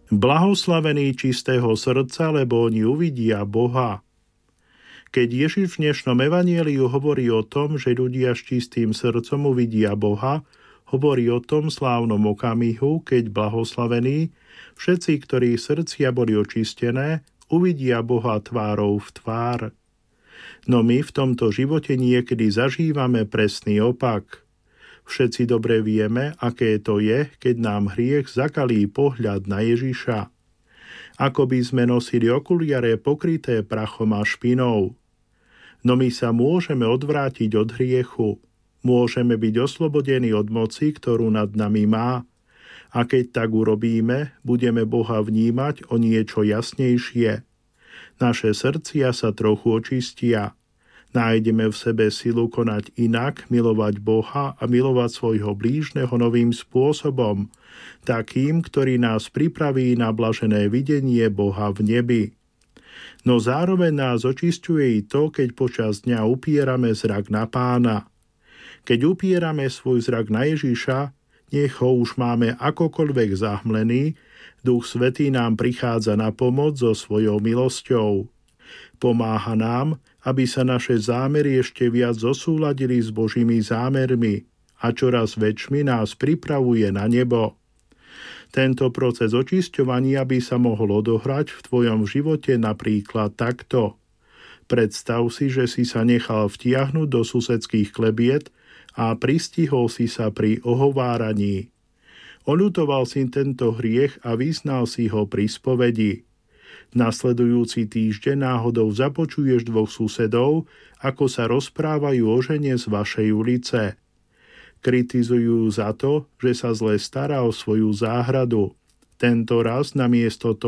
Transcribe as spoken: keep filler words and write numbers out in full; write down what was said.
Blahoslavení čistého srdca, lebo oni uvidia Boha. Keď Ježiš v dnešnom evanjeliu hovorí o tom, že ľudia s čistým srdcom uvidia Boha, hovorí o tom slávnom okamihu, keď blahoslavení, všetci, ktorí srdcia boli očistené, uvidia Boha tvárou v tvár. No my v tomto živote niekedy zažívame presný opak. Všetci dobre vieme, aké to je, keď nám hriech zakalí pohľad na Ježiša. Ako by sme nosili okuliare pokryté prachom a špinou. No my sa môžeme odvrátiť od hriechu. Môžeme byť oslobodení od moci, ktorú nad nami má. A keď tak urobíme, budeme Boha vnímať o niečo jasnejšie. Naše srdcia sa trochu očistia. Nájdeme v sebe silu konať inak, milovať Boha a milovať svojho blížneho novým spôsobom, takým, ktorý nás pripraví na blažené videnie Boha v nebi. No zároveň nás očisťuje i to, keď počas dňa upierame zrak na Pána. Keď upierame svoj zrak na Ježiša, nech ho už máme akokoľvek zahmlený, Duch Svätý nám prichádza na pomoc so svojou milosťou. Pomáha nám, aby sa naše zámery ešte viac zosúladili s Božími zámermi a čoraz väčšmi nás pripravuje na nebo. Tento proces očisťovania by sa mohol odohrať v tvojom živote napríklad takto. Predstav si, že si sa nechal vtiahnuť do susedských klebiet a pristihol si sa pri ohováraní. Oľutoval si tento hriech a vyznal si ho pri spovedi. Nasledujúci týždeň náhodou započuješ dvoch susedov, ako sa rozprávajú o žene z vašej ulice. Kritizujú za to, že sa zle stará o svoju záhradu. Tento raz namiesto toho,